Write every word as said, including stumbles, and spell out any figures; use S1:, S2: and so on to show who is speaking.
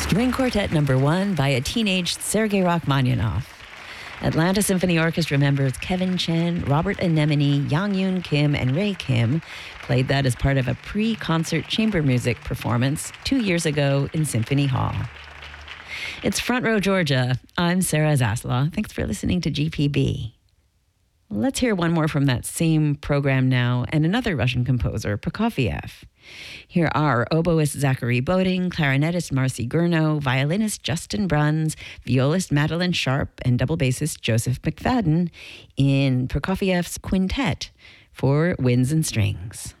S1: String Quartet Number One by a teenage Sergei Rachmaninoff. Atlanta Symphony Orchestra members Kevin Chen, Robert Anemone, Yang Yoon Kim, and Ray Kim played that as part of a pre-concert chamber music performance two years ago in Symphony Hall. It's Front Row Georgia. I'm Sarah Zaslaw. Thanks for listening to G P B. Let's hear one more from that same program now, and another Russian composer, Prokofiev. Here are oboist Zachary Boding, clarinetist Marcy Gurno, violinist Justin Bruns, violist Madeline Sharp, and double bassist Joseph McFadden in Prokofiev's Quintet for winds and strings.